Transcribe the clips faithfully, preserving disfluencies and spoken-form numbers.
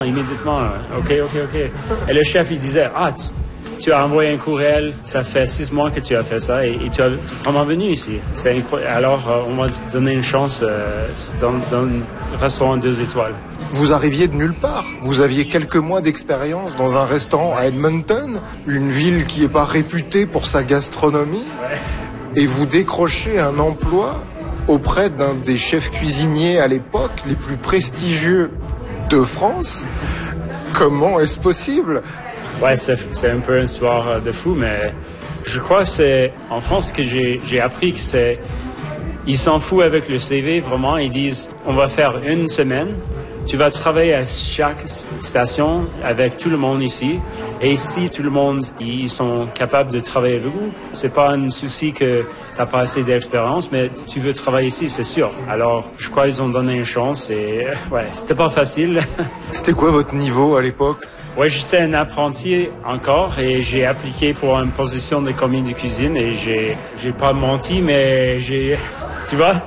Immédiatement, ok, ok, ok. Et le chef, il disait, ah, tu, tu as envoyé un courriel, ça fait six mois que tu as fait ça et, et tu es vraiment venu ici. C'est incroyable. Alors, euh, on m'a donné une chance euh, dans, dans un restaurant deux étoiles. Vous arriviez de nulle part. Vous aviez quelques mois d'expérience dans un restaurant à Edmonton, une ville qui n'est pas réputée pour sa gastronomie, ouais. Et vous décrochez un emploi auprès d'un des chefs cuisiniers à l'époque les plus prestigieux de France. Comment est-ce possible? Ouais, c'est, c'est un peu une histoire de fou, mais je crois que c'est en France que j'ai, j'ai appris que c'est... Ils s'en foutent avec le C V, vraiment. Ils disent, on va faire une semaine, tu vas travailler à chaque station avec tout le monde ici. Et si tout le monde, ils sont capables de travailler avec vous, c'est pas un souci que t'as pas assez d'expérience, mais tu veux travailler ici, c'est sûr. Alors, je crois qu'ils ont donné une chance et, ouais, c'était pas facile. C'était quoi votre niveau à l'époque? Ouais, j'étais un apprenti encore et j'ai appliqué pour une position de commis de cuisine et j'ai, j'ai pas menti, mais j'ai, tu vois?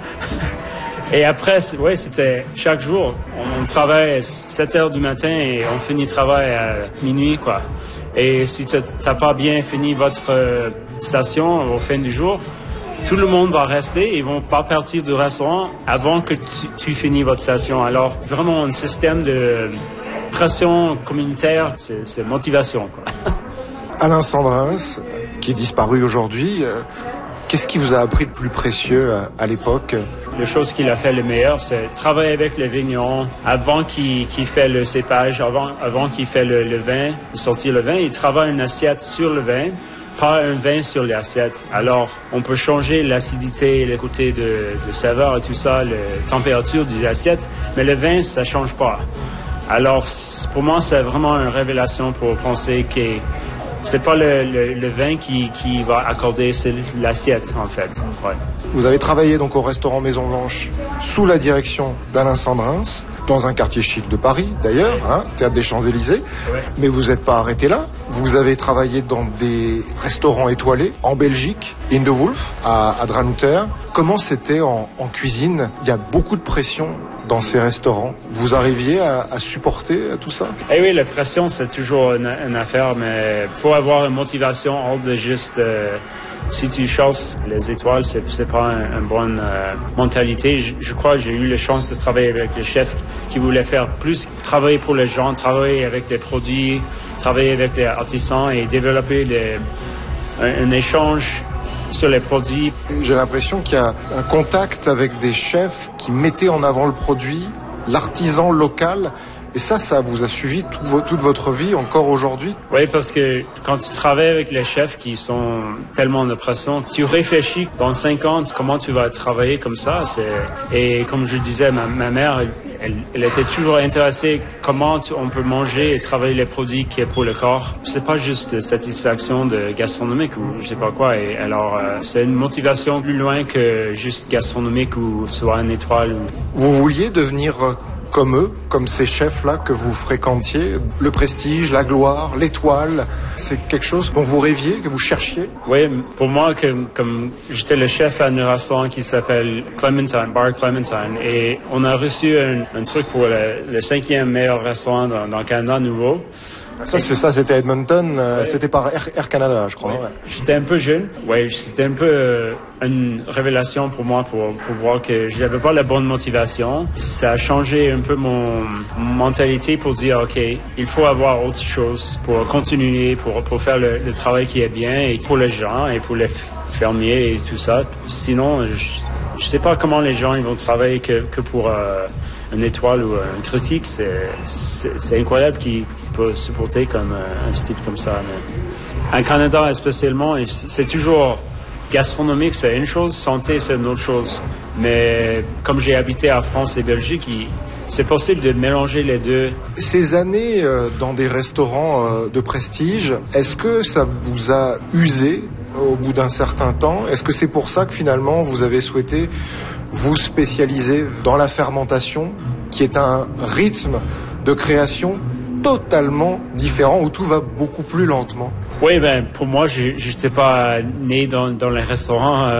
Et après, ouais, c'était chaque jour. On travaille à sept heures du matin et on finit le travail à minuit, quoi. Et si tu n'as pas bien fini votre euh, station au fin du jour, tout le monde va rester. Ils vont pas partir du restaurant avant que tu, tu finis votre station. Alors, vraiment, un système de pression communautaire, c'est, c'est motivation, quoi. Alain Sandrins, qui est disparu aujourd'hui, euh, qu'est-ce qui vous a appris de plus précieux à, à l'époque? La chose qu'il a fait le meilleur, c'est travailler avec les vignerons avant qu'il, qu'il fait le cépage, avant, avant qu'il fait le, le vin, sortir le vin. Il travaille une assiette sur le vin, pas un vin sur l'assiette. Alors, on peut changer l'acidité, le côté de, de saveur et tout ça, la température des assiettes, mais le vin, ça change pas. Alors, pour moi, c'est vraiment une révélation pour penser que c'est pas le, le, le vin qui, qui va accorder, c'est l'assiette, en fait. Ouais. Vous avez travaillé donc au restaurant Maison Blanche sous la direction d'Alain Sandrins, dans un quartier chic de Paris, d'ailleurs, hein, Théâtre des Champs-Élysées. Ouais. Mais vous n'êtes pas arrêté là. Vous avez travaillé dans des restaurants étoilés en Belgique, In de Wolf, à, à Dranouter. Comment c'était en, en cuisine? Il y a beaucoup de pression dans ces restaurants. Vous arriviez à, à supporter tout ça? Eh oui, la pression, c'est toujours une, une affaire, mais il faut avoir une motivation hors de juste... Euh, si tu chasses les étoiles, c'est, c'est pas une un bonne euh, mentalité. Je, je crois que j'ai eu la chance de travailler avec les chefs qui voulaient faire plus, travailler pour les gens, travailler avec des produits, travailler avec des artisans et développer des, un, un échange sur les produits. J'ai l'impression qu'il y a un contact avec des chefs qui mettaient en avant le produit, l'artisan local. Et ça, ça vous a suivi tout, toute votre vie, encore aujourd'hui? Oui, parce que quand tu travailles avec les chefs qui sont tellement en pression, tu réfléchis dans cinq ans comment tu vas travailler comme ça. C'est... Et comme je disais, ma, ma mère, elle, elle était toujours intéressée comment tu, on peut manger et travailler les produits qui est pour le corps. C'est pas juste satisfaction de gastronomique ou je sais pas quoi. Et alors, euh, c'est une motivation plus loin que juste gastronomique ou soit une étoile. Ou... Vous vouliez devenir... comme eux, comme ces chefs-là que vous fréquentiez, le prestige, la gloire, l'étoile, c'est quelque chose dont vous rêviez, que vous cherchiez? Oui, pour moi, que, comme j'étais le chef à un restaurant qui s'appelle Clementine, Bar Clementine, et on a reçu un, un truc pour le, le cinquième meilleur restaurant dans, dans le Canada nouveau. Ça, c'est ça, c'était Edmonton, euh, ouais. C'était par Air, Air Canada, je crois. Ouais. Ouais. J'étais un peu jeune, ouais, c'était un peu euh, une révélation pour moi pour, pour voir que j'avais pas la bonne motivation. Ça a changé un peu mon, mon mentalité pour dire, OK, il faut avoir autre chose pour continuer, pour, pour faire le, le travail qui est bien et pour les gens et pour les fermiers et tout ça. Sinon, je, je sais pas comment les gens ils vont travailler que, que pour... Euh, une étoile ou un critique, c'est, c'est, c'est incroyable qu'il, qu'il peut supporter comme euh, un style comme ça. Mais en Canada, spécialement, c'est toujours gastronomique, c'est une chose, santé, c'est une autre chose. Mais comme j'ai habité en France et Belgique, il, c'est possible de mélanger les deux. Ces années euh, dans des restaurants euh, de prestige, est-ce que ça vous a usé au bout d'un certain temps? Est-ce que c'est pour ça que finalement vous avez souhaité vous spécialiser dans la fermentation, qui est un rythme de création totalement différent, où tout va beaucoup plus lentement? Oui, ben pour moi, je n'étais pas né dans, dans les restaurants. Euh,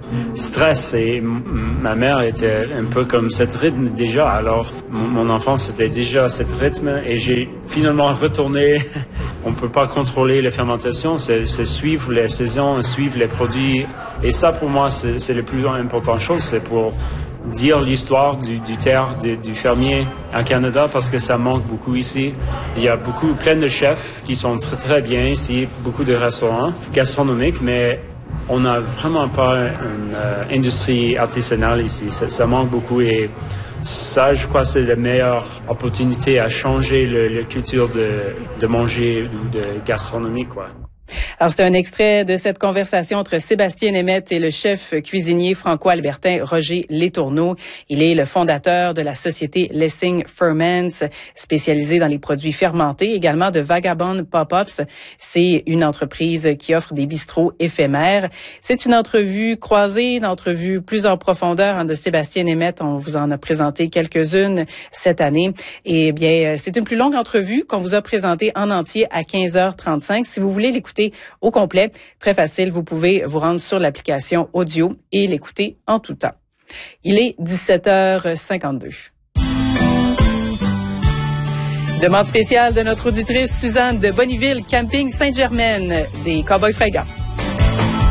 stress et m- ma mère était un peu comme cet rythme déjà. Alors, mon, mon enfance était déjà cet rythme et j'ai finalement retourné. On peut pas contrôler la fermentation, c'est, c'est suivre les saisons, suivre les produits. Et ça, pour moi, c'est, c'est la plus importante chose, c'est pour dire l'histoire du, du terre, du, du fermier en Canada, parce que ça manque beaucoup ici. Il y a beaucoup, plein de chefs qui sont très, très bien ici, beaucoup de restaurants gastronomiques, mais on n'a vraiment pas une euh, industrie artisanale ici. Ça, ça manque beaucoup et ça, je crois, c'est la meilleure opportunité à changer le, la culture de, de manger ou de gastronomie, quoi. Alors, c'était un extrait de cette conversation entre Sébastien Nemeth et le chef cuisinier franco-albertain Roger Letourneau. Il est le fondateur de la société Lessing Ferments, spécialisée dans les produits fermentés, également de Vagabond Pop-Ups. C'est une entreprise qui offre des bistrots éphémères. C'est une entrevue croisée, une entrevue plus en profondeur hein, de Sébastien Nemeth. On vous en a présenté quelques-unes cette année. Et bien, c'est une plus longue entrevue qu'on vous a présentée en entier à quinze heures trente-cinq. Si vous voulez l'écouter au complet, très facile, vous pouvez vous rendre sur l'application audio et l'écouter en tout temps. Il est dix-sept heures cinquante-deux. Demande spéciale de notre auditrice Suzanne de Bonneville, Camping Sainte-Germaine, des Cowboys Fringants.